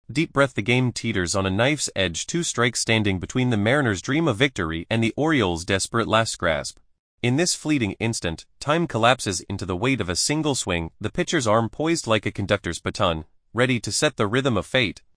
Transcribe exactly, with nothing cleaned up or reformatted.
Deep breath. The game teeters on a knife's edge, two strikes standing between the Mariners' dream of victory and the Orioles' desperate last grasp. In this fleeting instant, time collapses into the weight of a single swing, the pitcher's arm poised like a conductor's baton, ready to set the rhythm of fate.